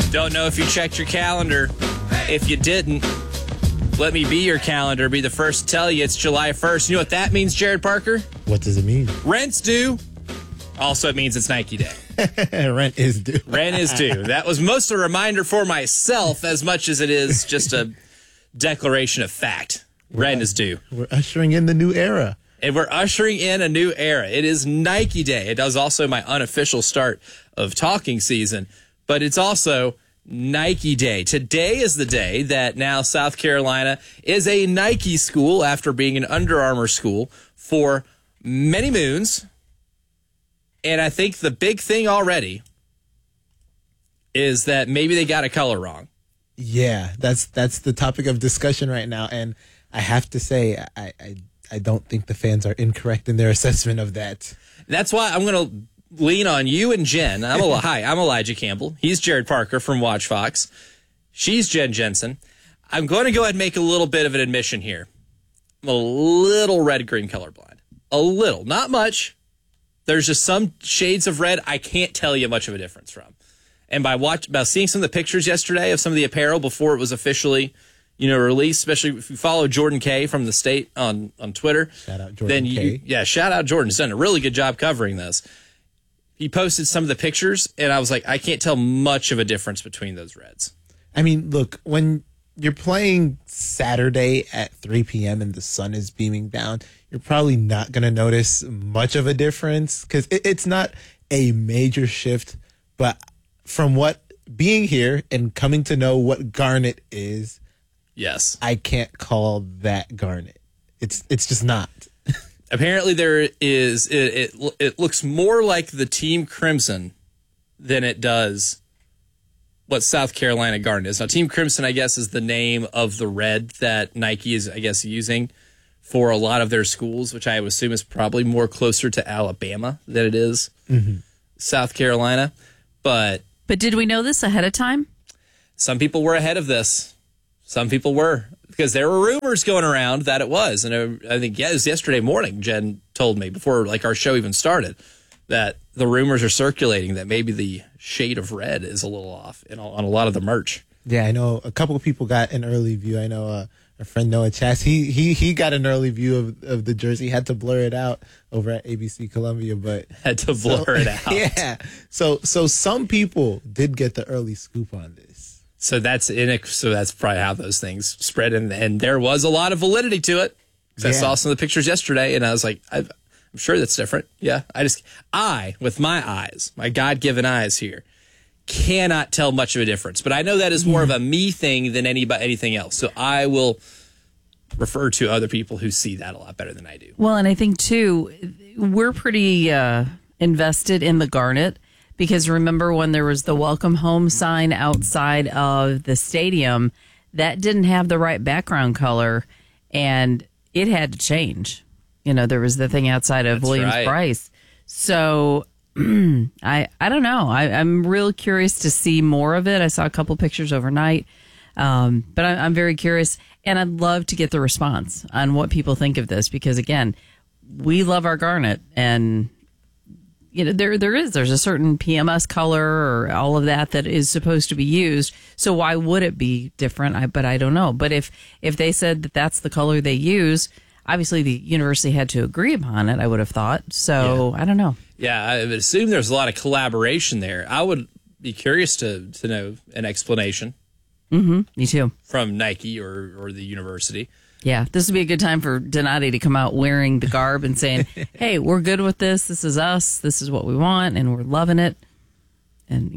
Don't know if you checked your calendar. If you didn't, let me be your calendar. Be the first to tell you it's July 1st. You know what that means, Jared Parker? What does it mean? Rent's due. Also, it means it's Nike Day. Rent is due. Rent is due. That was most a reminder for myself as much as it is just a declaration of fact. Rent is due. We're ushering in the new era. And we're ushering in a new era. It is Nike Day. It is also my unofficial start of talking season, but it's also Nike Day. Today is the day that now South Carolina is a Nike school after being an Under Armour school for many moons. And I think the big thing already is that maybe they got a color wrong. Yeah, that's the topic of discussion right now. And I have to say, I don't think the fans are incorrect in their assessment of that. That's why I'm going to lean on you and Jen. Hi, I'm Elijah Campbell. He's Jared Parker from Watch Fox. She's Jen Jensen. I'm going to go ahead and make a little bit of an admission here. I'm a little red-green colorblind. A little. Not much. There's just some shades of red I can't tell you much of a difference from. And by seeing some of the pictures yesterday of some of the apparel before it was officially released, especially if you follow Jordan K from the State on Twitter. Shout out Jordan K. Shout out Jordan. He's done a really good job covering this. He posted some of the pictures, and I was like, I can't tell much of a difference between those reds. I mean, look, when you're playing Saturday at 3 p.m. and the sun is beaming down, you're probably not going to notice much of a difference because it's not a major shift. But from being here and coming to know what garnet is, yes, I can't call that garnet. It's just not. Apparently, there is. It looks more like the Team Crimson than it does what South Carolina garnet is. Now, Team Crimson, I guess, is the name of the red that Nike is, I guess, using for a lot of their schools, which I would assume is probably more closer to Alabama than it is South Carolina. But did we know this ahead of time? Some people were ahead of this. Some people were, because there were rumors going around that it was. And I think it was yesterday morning, Jen told me, before our show even started, that the rumors are circulating that maybe the shade of red is a little off on a lot of the merch. Yeah, I know a couple of people got an early view. I know our friend Noah Chast, he got an early view of the jersey, had to blur it out over at ABC Columbia, but had to blur it out. Yeah. So some people did get the early scoop on this. So that's probably how those things spread, and there was a lot of validity to it. I saw some of the pictures yesterday, and I was like, I'm sure that's different. Yeah, I with my eyes, my God-given eyes here, cannot tell much of a difference. But I know that is more of a me thing than anything else. So I will refer to other people who see that a lot better than I do. Well, and I think too, we're pretty invested in the garnet. Because remember when there was the welcome home sign outside of the stadium, that didn't have the right background color, and it had to change. There was the thing outside of Williams-Brice. So I don't know. I'm real curious to see more of it. I saw a couple pictures overnight, but I'm very curious, and I'd love to get the response on what people think of this because, again, we love our garnet, and there's a certain PMS color or all of that is supposed to be used. So why would it be different? But I don't know. But if they said that that's the color they use, obviously the university had to agree upon it, I would have thought. So I don't know. Yeah, I would assume there's a lot of collaboration there. I would be curious to know an explanation. Me too. From Nike or the university. Yeah, this would be a good time for Donati to come out wearing the garb and saying, hey, we're good with this. This is us. This is what we want, and we're loving it. And,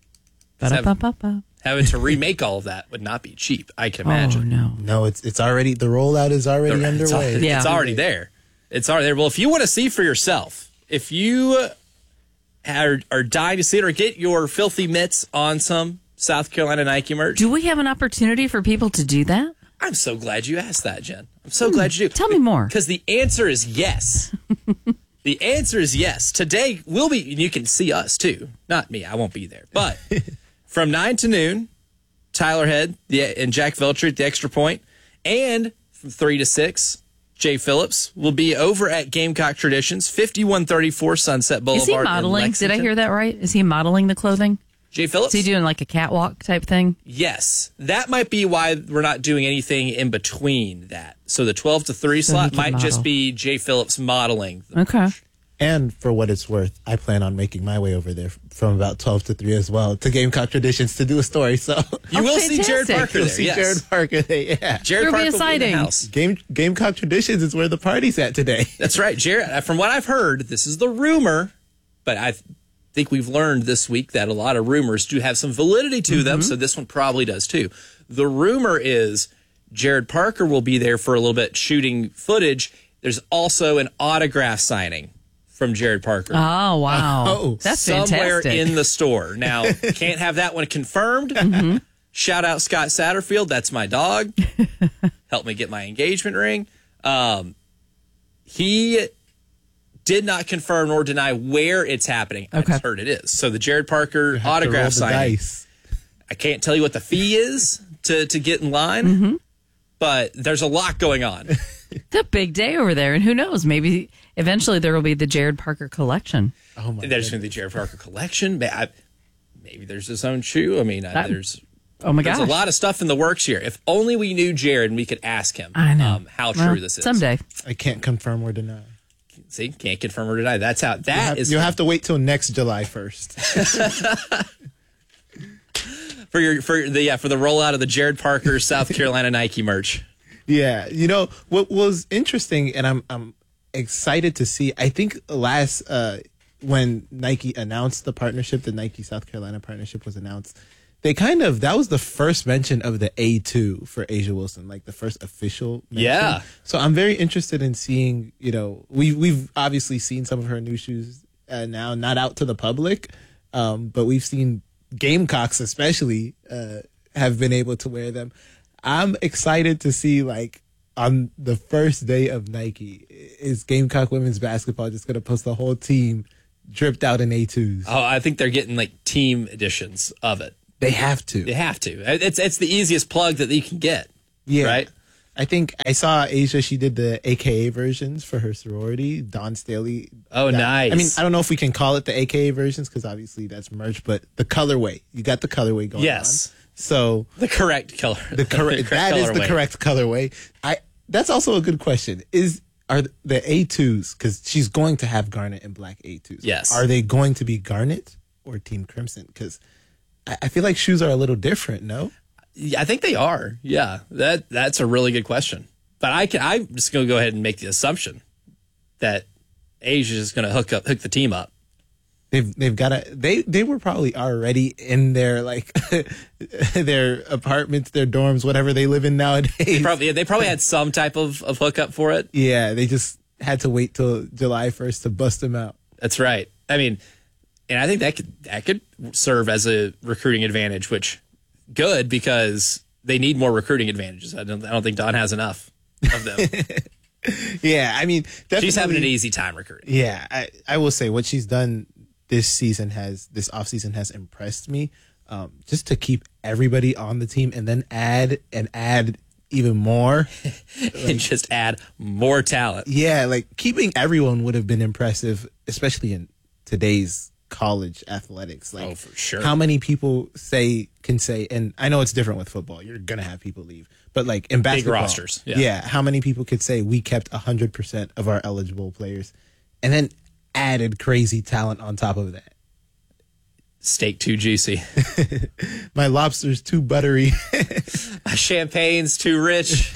having to remake all of that would not be cheap, I can imagine. Oh, no, it's already, the rollout is already underway. It's already there. It's already there. Well, if you want to see for yourself, if you are dying to see it or get your filthy mitts on some South Carolina Nike merch. Do we have an opportunity for people to do that? I'm so glad you asked that, Jen. I'm so glad you do. Tell me more. Because the answer is yes. The answer is yes. Today, we'll be, you can see us too. Not me, I won't be there. But from 9 to noon, Tyler Head and Jack Veltri at the Extra Point, and from 3 to 6, Jay Phillips will be over at Gamecock Traditions, 5134 Sunset Boulevard. Is he modeling? Did I hear that right? Is he modeling the clothing? Jay Phillips? Is he doing like a catwalk type thing? Yes. That might be why we're not doing anything in between that. So the 12 to 3 he slot can might just model. be Jay Phillips modeling. Okay. And for what it's worth, I plan on making my way over there from about 12 to 3 as well to Gamecock Traditions to do a story. So You will see Jared fantastic. Parker you'll there. see Yes. Jared Parker there. Yeah. Jared There'll Parker be a will be in the sighting. house. Gamecock Traditions is where the party's at today. That's right. Jared, from what I've heard, this is the rumor, but I think we've learned this week that a lot of rumors do have some validity to them, so this one probably does too. The rumor is Jared Parker will be there for a little bit shooting footage. There's also an autograph signing from Jared Parker. Oh, wow. Oh, That's somewhere fantastic. in the store. Now, can't have that one confirmed. Shout out Scott Satterfield. That's my dog. Helped me get my engagement ring. He did not confirm nor deny where it's happening. I Okay. just heard it is. So the Jared Parker Have to roll autograph the signing. dice. I can't tell you what the fee is to get in line, but there's a lot going on. It's a big day over there. And who knows? Maybe eventually there will be the Jared Parker collection. Oh my There's God. going to be the Jared Parker collection. Maybe there's his own shoe. I mean, there's Oh, my There's gosh. a lot of stuff in the works here. If only we knew Jared and we could ask him I know. how Well, true this is. Someday. I can't confirm or deny. See, can't confirm or deny. That's how that is You'll have to wait till next July 1st. for the rollout of the Jared Parker South Carolina Nike merch. Yeah, what was interesting, and I'm excited to see. I think last when Nike announced the partnership, the Nike South Carolina partnership was announced. That was the first mention of the A2 for Asia Wilson, like the first official mention. Yeah. So I'm very interested in seeing. We've obviously seen some of her new shoes now, not out to the public, but we've seen Gamecocks especially have been able to wear them. I'm excited to see, like, on the first day of Nike, is Gamecock women's basketball just going to post the whole team dripped out in A2s? Oh, I think they're getting like team editions of it. They have to. They have to. It's the easiest plug that you can get. Yeah. Right? I think I saw Asia, she did the AKA versions for her sorority, Dawn Staley. Oh, nice. I mean, I don't know if we can call it the AKA versions because obviously that's merch, but the colorway, you got the colorway going Yes. on. So The correct color. that is the colorway. correct colorway. That's also a good question. Are the A2s, because she's going to have garnet and black A2s. Yes. Are they going to be garnet or team crimson? Because I feel like shoes are a little different, no? Yeah, I think they are. Yeah, that's a really good question. But I'm just going to go ahead and make the assumption that Asia is going to hook the team up. They've got they were probably already in their their apartments, their dorms, whatever they live in nowadays. They probably had some type of hookup for it. Yeah, they just had to wait till July 1st to bust them out. That's right. I mean, and I think that could serve as a recruiting advantage, which good because they need more recruiting advantages. I don't think Dawn has enough of them. Yeah, I mean, definitely, She's having an easy time recruiting. Yeah, I will say what she's done this offseason has impressed me. Just to keep everybody on the team and then add even more. And just add more talent. Yeah, like keeping everyone would have been impressive, especially in today's college athletics. Like, Oh, for sure. How many people can say, and I know it's different with football. You're gonna have people leave, but like in basketball, rosters, yeah. How many people could say we kept 100% of our eligible players, and then added crazy talent on top of that? Steak too juicy. My lobster's too buttery. Champagne's too rich.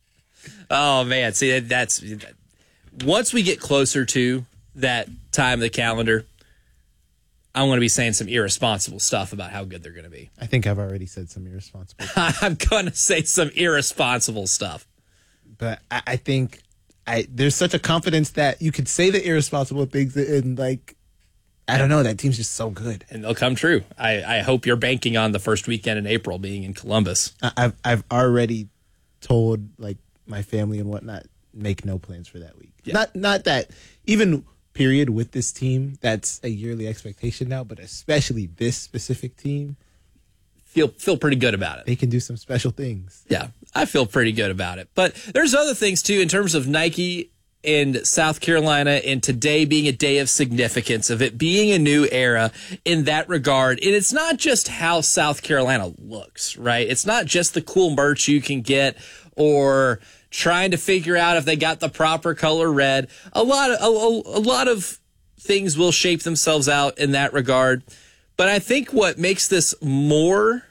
Oh man, see that's once we get closer to that time of the calendar, I'm going to be saying some irresponsible stuff about how good they're going to be. I think I've already said some irresponsible, I'm going to say some irresponsible stuff. but I think there's such a confidence that you could say the irresponsible things and like, I don't know, that team's just so good. And they'll come true. I hope you're banking on the first weekend in April being in Columbus. I've already told like my family and whatnot, make no plans for that week. Yeah. Not that even period with this team, that's a yearly expectation now, but especially this specific team, Feel pretty good about it. they can do some special things. Yeah, I feel pretty good about it. But there's other things too in terms of Nike in South Carolina, and today being a day of significance, of it being a new era in that regard. And it's not just how South Carolina looks, right? It's not just the cool merch you can get or trying to figure out if they got the proper color red. A lot of things will shape themselves out in that regard. But I think what makes this more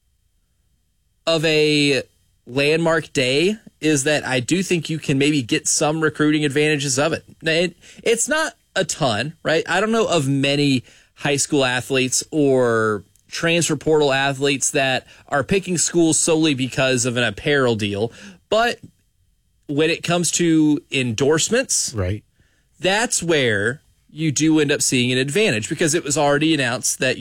of a landmark day is that I do think you can maybe get some recruiting advantages of it. It's not a ton, right? I don't know of many high school athletes or transfer portal athletes that are picking schools solely because of an apparel deal. But when it comes to endorsements, Right. that's where you do end up seeing an advantage, because it was already announced that,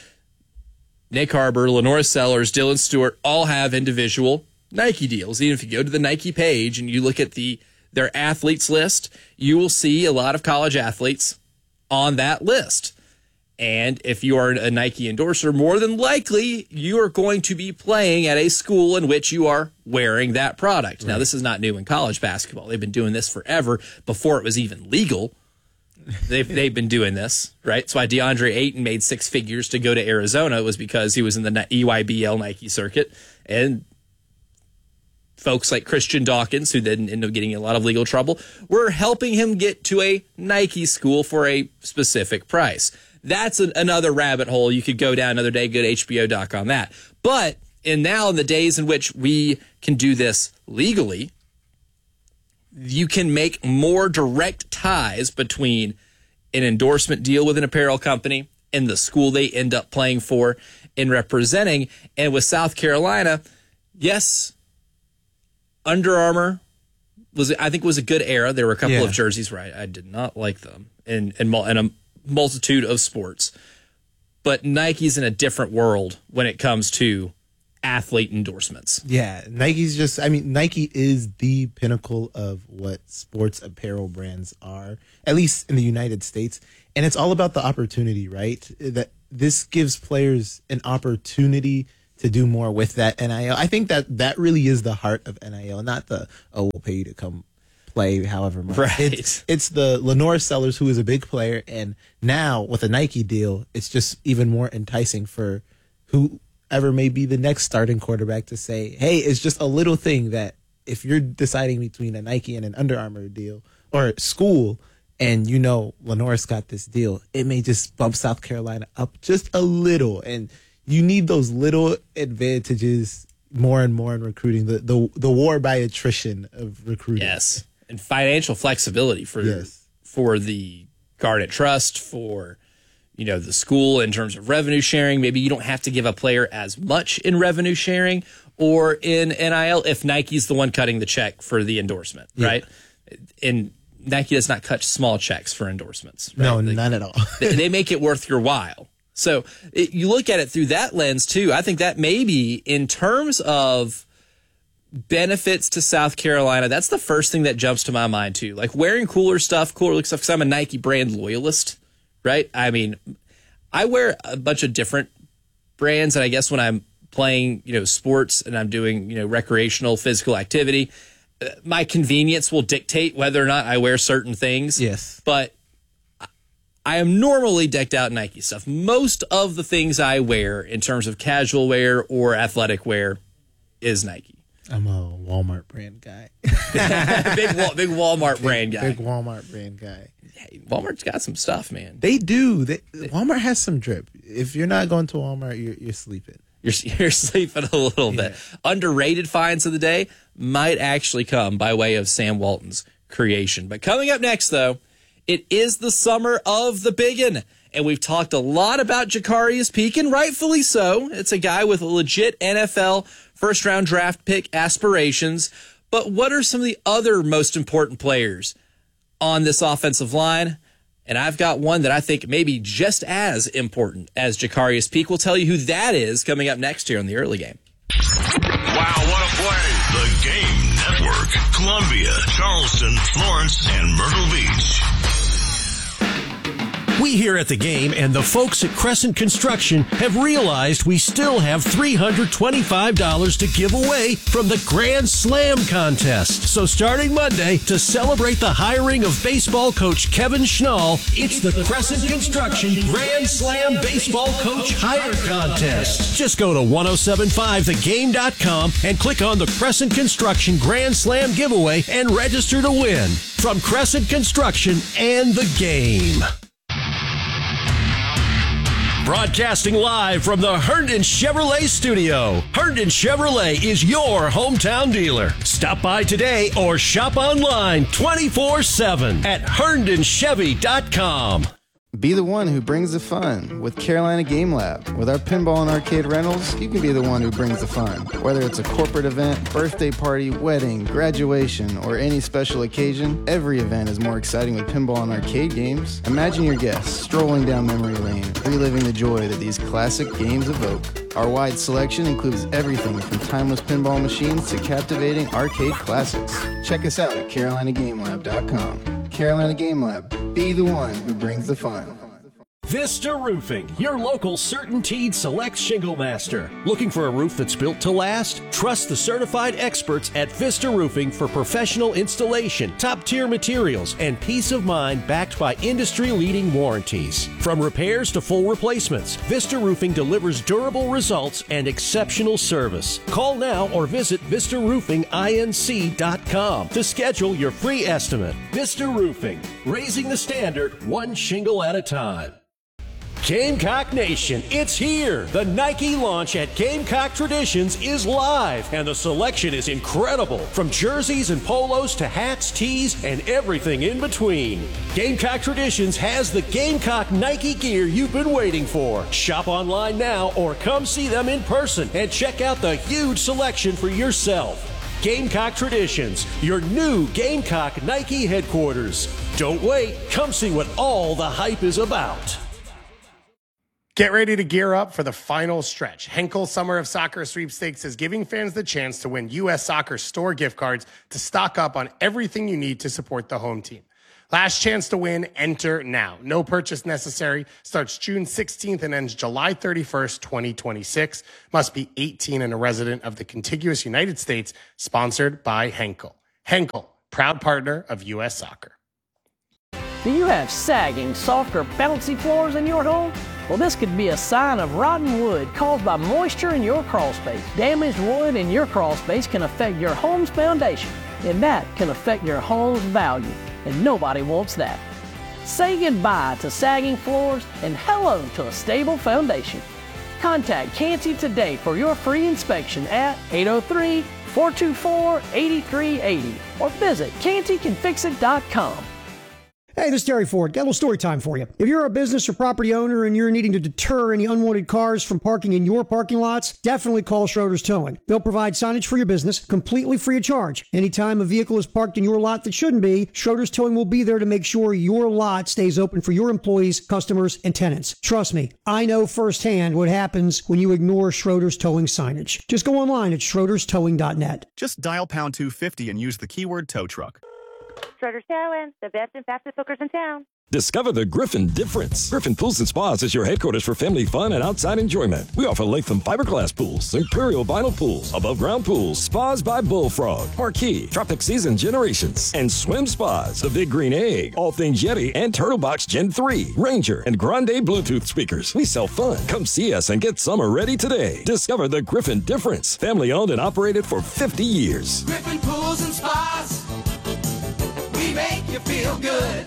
Nick Harbor, Lenora Sellers, Dylan Stewart all have individual Nike deals. Even if you go to the Nike page and you look at their athletes list, you will see a lot of college athletes on that list. And if you are a Nike endorser, more than likely you are going to be playing at a school in which you are wearing that product. Right. Now, this is not new in college basketball. They've been doing this forever, before it was even legal. They've been doing this, right? That's why DeAndre Ayton made 6 figures to go to Arizona. It was because he was in the EYBL Nike circuit. And folks like Christian Dawkins, who then ended up getting in a lot of legal trouble, were helping him get to a Nike school for a specific price. That's another rabbit hole you could go down another day. Go to HBO.com on that. But now in the days in which we can do this legally, you can make more direct ties between an endorsement deal with an apparel company and the school they end up playing for and representing. And with South Carolina, yes, Under Armour was a good era. There were a couple of jerseys where I did not like them in a multitude of sports. But Nike's in a different world when it comes to athlete endorsements. Yeah, Nike is the pinnacle of what sports apparel brands are, at least in the United States. And it's all about the opportunity, right? That this gives players an opportunity to do more with that NIL. I think that really is the heart of NIL, not we'll pay you to come play however much. Right. It's the Lenora Sellers, who is a big player, and now with a Nike deal, it's just even more enticing for whoever may be the next starting quarterback to say, hey, it's just a little thing that if you're deciding between a Nike and an Under Armour deal or school, and Lenora's got this deal, it may just bump South Carolina up just a little. And you need those little advantages more and more in recruiting, the war by attrition of recruiting. Yes. And financial flexibility for the Garnet Trust, for the school in terms of revenue sharing. Maybe you don't have to give a player as much in revenue sharing or in NIL if Nike's the one cutting the check for the endorsement, right? And Nike does not cut small checks for endorsements. Right? No, not at all. They make it worth your while. So you look at it through that lens too. I think that maybe in terms of benefits to South Carolina, that's the first thing that jumps to my mind too. Like wearing cooler stuff, because I'm a Nike brand loyalist, right? I mean, I wear a bunch of different brands, and I guess when I'm playing, sports and I'm doing, recreational physical activity, my convenience will dictate whether or not I wear certain things. Yes. But I am normally decked out in Nike stuff. Most of the things I wear in terms of casual wear or athletic wear is Nike. I'm a Walmart brand guy. big Walmart brand guy. Big Walmart brand guy. Hey, Walmart's got some stuff, man. They do. Walmart has some drip. If you're not going to Walmart, you're sleeping. You're sleeping a little bit. Underrated finds of the day might actually come by way of Sam Walton's creation. But coming up next, though, it is the summer of the biggin'. And we've talked a lot about Jacarius Pekin, rightfully so. It's a guy with a legit NFL first-round draft pick aspirations. But what are some of the other most important players on this offensive line? And I've got one that I think may be just as important as Jacarius Pekin. We'll tell you who that is coming up next here on the early game. Wow, what a play. The Game Network. Columbia, Charleston, Florence, and Myrtle Beach. We here at the game and the folks at Crescent Construction have realized we still have $325 to give away from the Grand Slam contest. So starting Monday, to celebrate the hiring of baseball coach Kevin Schnall, it's the Crescent Construction Grand Slam Baseball Coach Hire Contest. Just go to 1075thegame.com and click on the Crescent Construction Grand Slam giveaway and register to win. From Crescent Construction and the game. Broadcasting live from the Herndon Chevrolet studio. Herndon Chevrolet is your hometown dealer. Stop by today or shop online 24/7 at herndonchevy.com. Be the one who brings the fun with Carolina Game Lab. With our pinball and arcade rentals, you can be the one who brings the fun. Whether it's a corporate event, birthday party, wedding, graduation, or any special occasion, every event is more exciting with pinball and arcade games. Imagine your guests strolling down memory lane, reliving the joy that these classic games evoke. Our wide selection includes everything from timeless pinball machines to captivating arcade classics. Check us out at CarolinaGameLab.com. Carolina Game Lab. Be the one who brings the fun. Vista Roofing, your local CertainTeed Select Shingle Master. Looking for a roof that's built to last? Trust the certified experts at Vista Roofing for professional installation, top-tier materials, and peace of mind backed by industry-leading warranties. From repairs to full replacements, Vista Roofing delivers durable results and exceptional service. Call now or visit VistaRoofingINC.com to schedule your free estimate. Vista Roofing, raising the standard one shingle at a time. Gamecock Nation, it's here! The Nike launch at Gamecock Traditions is live, and the selection is incredible. From jerseys and polos to hats, tees, and everything in between. Gamecock Traditions has the Gamecock Nike gear you've been waiting for. Shop online now or come see them in person and check out the huge selection for yourself. Gamecock Traditions, your new Gamecock Nike headquarters. Don't wait, come see what all the hype is about. Get ready to gear up for the final stretch. Henkel Summer of Soccer Sweepstakes is giving fans the chance to win U.S. Soccer store gift cards to stock up on everything you need to support the home team. Last chance to win, enter now. No purchase necessary. Starts June 16th and ends July 31st, 2026. Must be 18 and a resident of the contiguous United States. Sponsored by Henkel. Henkel, proud partner of U.S. Soccer. Do you have sagging, soft, or bouncy floors in your home? Well, this could be a sign of rotten wood caused by moisture in your crawl space. Damaged wood in your crawl space can affect your home's foundation, and that can affect your home's value, and nobody wants that. Say goodbye to sagging floors and hello to a stable foundation. Contact Canty today for your free inspection at 803-424-8380 or visit cantycanfixit.com. Hey, this is Terry Ford. Got a little story time for you. If you're a business or property owner and you're needing to deter any unwanted cars from parking in your parking lots, definitely call Schroeder's Towing. They'll provide signage for your business completely free of charge. Anytime a vehicle is parked in your lot that shouldn't be, Schroeder's Towing will be there to make sure your lot stays open for your employees, customers, and tenants. Trust me, I know firsthand what happens when you ignore Schroeder's Towing signage. Just go online at schroederstowing.net. Just dial pound 250 and use the keyword tow truck. Schroeder's Towing, the best and fastest hookers in town. Discover the Griffin difference. Griffin Pools and Spas is your headquarters for family fun and outside enjoyment. We offer Latham fiberglass pools, Imperial vinyl pools, above ground pools, spas by Bullfrog, Marquee, Tropic Season Generations, and swim spas. The Big Green Egg, all things Yeti, and Turtle Box Gen 3, Ranger, and Grande Bluetooth speakers. We sell fun. Come see us and get summer ready today. Discover the Griffin difference. Family owned and operated for 50 years. Griffin Pools and Spas. We make you feel good.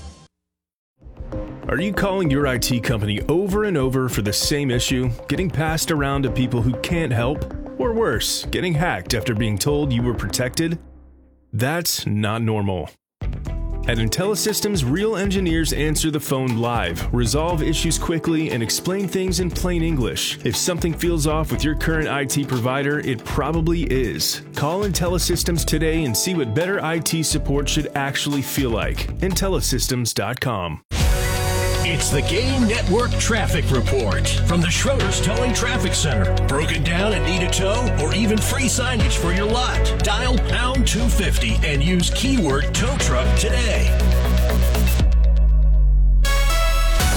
Are you calling your IT company over and over for the same issue, getting passed around to people who can't help? Or worse, getting hacked after being told you were protected? That's not normal. At IntelliSystems, real engineers answer the phone live, resolve issues quickly, and explain things in plain English. If something feels off with your current IT provider, it probably is. Call IntelliSystems today and see what better IT support should actually feel like. IntelliSystems.com. It's the Game Network Traffic Report from the Schroeder's Towing Traffic Center. Broken down and need a tow or even free signage for your lot? Dial pound 250 and use keyword tow truck today.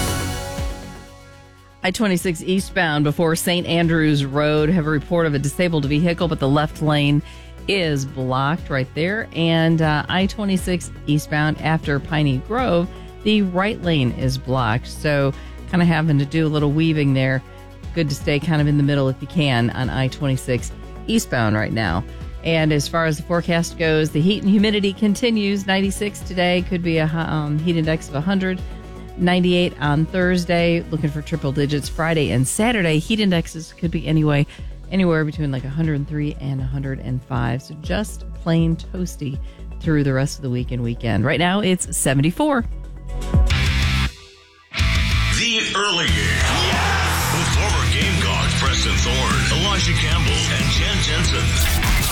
I-26 eastbound before St. Andrews Road have a report of a disabled vehicle, but the left lane is blocked right there. And I-26 eastbound after Piney Grove, the right lane is blocked. So kind of having to do a little weaving there. Good to stay kind of in the middle if you can on I-26 eastbound right now. And as far as the forecast goes, the heat and humidity continues. 96 today, could be a heat index of 100. 98 on Thursday, looking for triple digits. Friday and Saturday, heat indexes could be anywhere between like 103 and 105. So just plain toasty through the rest of the week and weekend. Right now, it's 74. The Early Game. Yes! With former Gamecocks Preston Thorne, Elijah Campbell, and Jen Jensen.